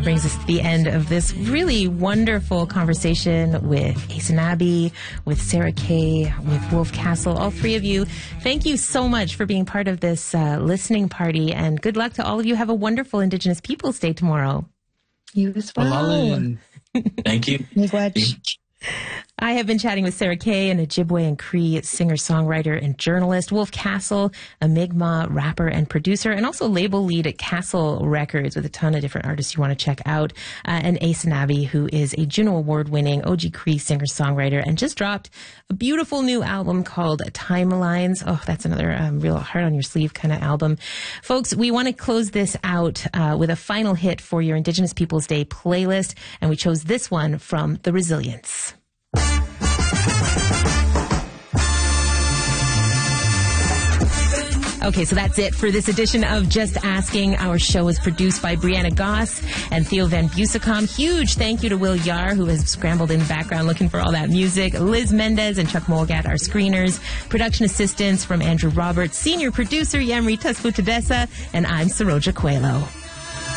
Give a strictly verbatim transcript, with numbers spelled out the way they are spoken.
that brings us to the end of this really wonderful conversation with Aysanabee, with Sarah Kay, with Wolf Castle. All three of you, thank you so much for being part of this uh, listening party, and good luck to all of you. Have a wonderful Indigenous Peoples Day tomorrow. You as well. Thank you. I have been chatting with Sarah Kay, an Ojibwe and Cree singer-songwriter and journalist, Wolf Castle, a Mi'kmaq rapper and producer, and also label lead at Castle Records with a ton of different artists you want to check out, uh, and Aysanabee, who is a Juno Award-winning O G Cree singer-songwriter and just dropped a beautiful new album called Timelines. Oh, that's another um, real heart-on-your-sleeve kind of album. Folks, we want to close this out uh, with a final hit for your Indigenous Peoples Day playlist, and we chose this one from The Resilience. Okay, so that's it for this edition of Just Asking. Our show is produced by Brianna Goss and Theo Van Busicom. Huge thank you to Will Yar, who has scrambled in the background looking for all that music. Liz Mendez and Chuck Molgat, our screeners. Production assistance from Andrew Roberts. Senior producer Yamri Tuspu Tadessa. And I'm Saroja Coelho.